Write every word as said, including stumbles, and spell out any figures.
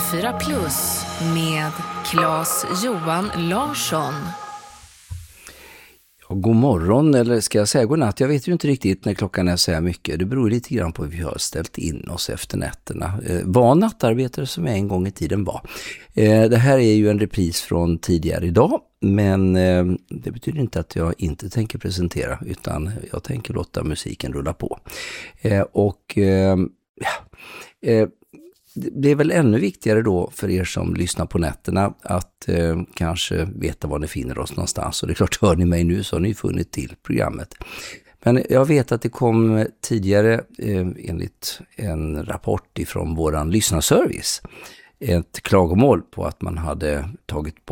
fyra plus med Claes Johan Larsson. Ja, god morgon, eller ska jag säga god natt? Jag vet ju inte riktigt när klockan är så här mycket. Det beror lite grann på hur vi har ställt in oss efter nätterna. Eh, var nattarbetare som jag en gång i tiden var. Eh, det här är ju en repris från tidigare idag. Men eh, det betyder inte att jag inte tänker presentera, utan jag tänker låta musiken rulla på. Eh, och eh, ja, eh, det är väl ännu viktigare då för er som lyssnar på nätterna att eh, kanske veta var ni finner oss någonstans. Och det är klart, hör ni mig nu så har ni funnit till programmet. Men jag vet att det kom tidigare eh, enligt en rapport ifrån våran lyssnarservice ett klagomål på att man hade tagit bort